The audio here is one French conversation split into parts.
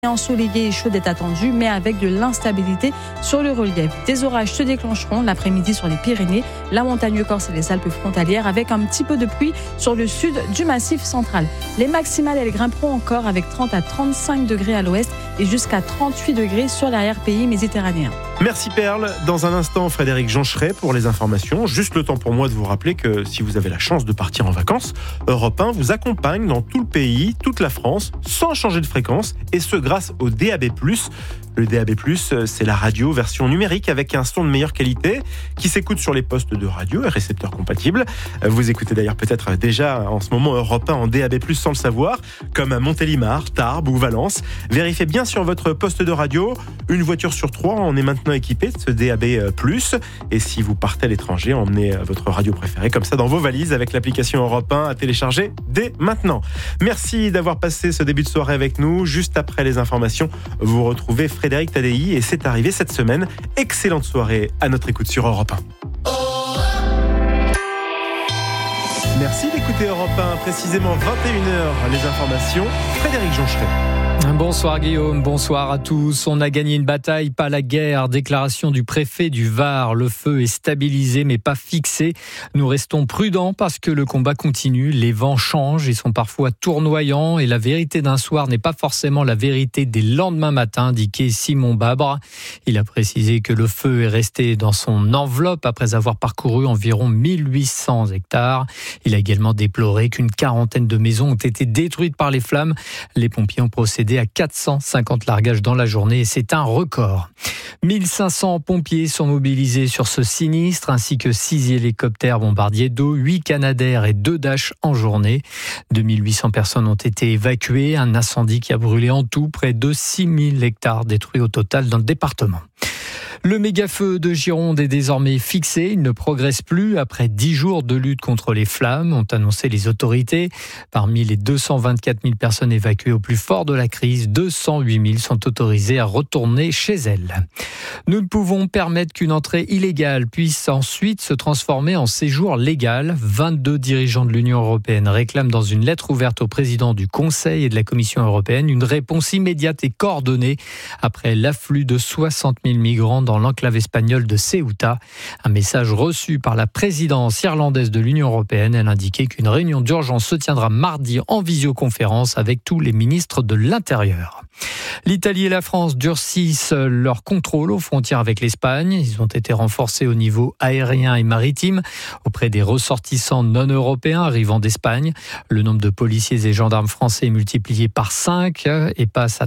Ensoleillée et chaude est attendue, mais avec de l'instabilité sur le relief. Des orages se déclencheront l'après-midi sur les Pyrénées, la montagne corse et les Alpes frontalières, avec un petit peu de pluie sur le sud du Massif central. Les maximales, elles grimperont encore avec 30 à 35 degrés à l'ouest et jusqu'à 38 degrés sur l'arrière-pays méditerranéen. Merci Perle. Dans un instant, Frédéric Joncheret pour les informations. Juste le temps pour moi de vous rappeler que si vous avez la chance de partir en vacances, Europe 1 vous accompagne dans tout le pays, toute la France, sans changer de fréquence, et ce grâce au DAB+. Le DAB+, c'est la radio version numérique avec un son de meilleure qualité qui s'écoute sur les postes de radio et récepteurs compatibles. Vous écoutez d'ailleurs peut-être déjà en ce moment Europe 1 en DAB+, sans le savoir, comme à Montélimar, Tarbes ou Valence. Vérifiez bien sur votre poste de radio. Une voiture sur 3 en est maintenant équipée de ce DAB+. Et si vous partez à l'étranger, emmenez votre radio préférée comme ça dans vos valises avec l'application Europe 1 à télécharger dès maintenant. Merci d'avoir passé ce début de soirée avec nous. Juste après les informations, vous retrouvez Frédéric Tadei et c'est arrivé cette semaine. Excellente soirée à notre écoute sur Europe 1. Merci d'écouter Europe 1, précisément 21h, les informations. Frédéric Joncheret. Bonsoir Guillaume, bonsoir à tous. On a gagné une bataille, pas la guerre. Déclaration du préfet du Var. Le feu est stabilisé mais pas fixé. Nous restons prudents parce que le combat continue. Les vents changent et sont parfois tournoyants. Et la vérité d'un soir n'est pas forcément la vérité des lendemains matins, indiquait Simon Babre. Il a précisé que le feu est resté dans son enveloppe après avoir parcouru environ 1800 hectares. Il a également déploré qu'une quarantaine de maisons ont été détruites par les flammes. Les pompiers ont procédé à 450 largages dans la journée et c'est un record. 1500 pompiers sont mobilisés sur ce sinistre ainsi que 6 hélicoptères bombardiers d'eau, 8 Canadair et 2 Dash en journée. 2800 personnes ont été évacuées. Un incendie qui a brûlé en tout près de 6000 hectares détruits au total dans le département. Le méga-feu de Gironde est désormais fixé. Il ne progresse plus après 10 jours de lutte contre les flammes, ont annoncé les autorités. Parmi les 224 000 personnes évacuées au plus fort de la crise, 208 000 sont autorisées à retourner chez elles. Nous ne pouvons permettre qu'une entrée illégale puisse ensuite se transformer en séjour légal. 22 dirigeants de l'Union européenne réclament dans une lettre ouverte au président du Conseil et de la Commission européenne une réponse immédiate et coordonnée après l'afflux de 60 000 migrants dans l'enclave espagnole de Ceuta. Un message reçu par la présidence irlandaise de l'Union européenne. Elle indiquait qu'une réunion d'urgence se tiendra mardi en visioconférence avec tous les ministres de l'Intérieur. L'Italie et la France durcissent leur contrôle aux frontières avec l'Espagne. Ils ont été renforcés au niveau aérien et maritime auprès des ressortissants non européens arrivant d'Espagne. Le nombre de policiers et gendarmes français est multiplié par 5 et passe à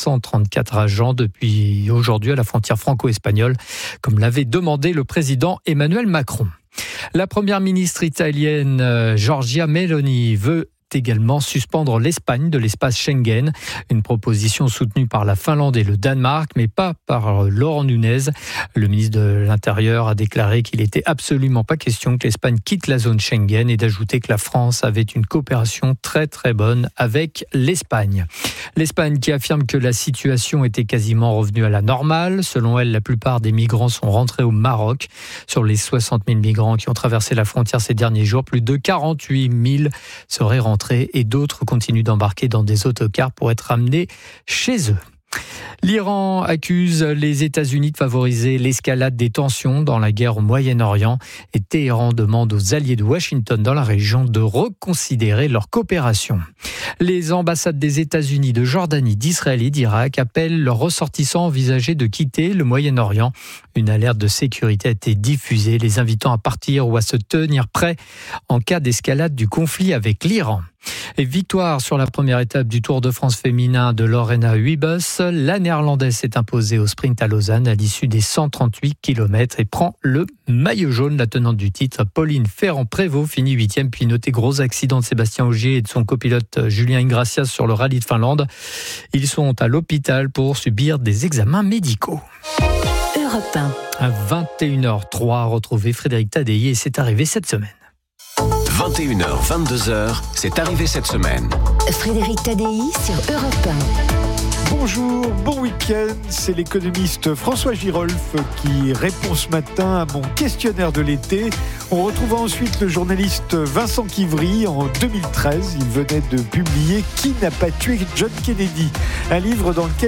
334 agents depuis aujourd'hui à la frontière franco-espagnole, comme l'avait demandé le président Emmanuel Macron. La première ministre italienne Giorgia Meloni veut également suspendre l'Espagne de l'espace Schengen. Une proposition soutenue par la Finlande et le Danemark, mais pas par Laurent Nunez. Le ministre de l'Intérieur a déclaré qu'il n'était absolument pas question que l'Espagne quitte la zone Schengen et d'ajouter que la France avait une coopération très très bonne avec l'Espagne. L'Espagne qui affirme que la situation était quasiment revenue à la normale. Selon elle, la plupart des migrants sont rentrés au Maroc. Sur les 60 000 migrants qui ont traversé la frontière ces derniers jours, plus de 48 000 seraient rentrés et d'autres continuent d'embarquer dans des autocars pour être amenés chez eux. L'Iran accuse les États-Unis de favoriser l'escalade des tensions dans la guerre au Moyen-Orient et Téhéran demande aux alliés de Washington dans la région de reconsidérer leur coopération. Les ambassades des États-Unis, de Jordanie, d'Israël et d'Irak appellent leurs ressortissants envisagés de quitter le Moyen-Orient. Une alerte de sécurité a été diffusée, les invitant à partir ou à se tenir prêts en cas d'escalade du conflit avec l'Iran. Et victoire sur la première étape du Tour de France féminin de Lorena Wiebes. La néerlandaise s'est imposée au sprint à Lausanne à l'issue des 138 km et prend le maillot jaune. La tenante du titre, Pauline Ferrand-Prévot, finit 8e. Puis notez gros accident de Sébastien Ogier et de son copilote Julien Ingracias sur le rallye de Finlande. Ils sont à l'hôpital pour subir des examens médicaux. Europe 1. À 21h03, retrouvez Frédéric Tadei et c'est arrivé cette semaine. 21h, 22h, c'est arrivé cette semaine. Frédéric Tadei sur Europe 1. Bonjour, bon week-end, c'est l'économiste François Girolf qui répond ce matin à mon questionnaire de l'été. On retrouvera ensuite le journaliste Vincent Quivry en 2013. Il venait de publier « Qui n'a pas tué John Kennedy ?», un livre dans lequel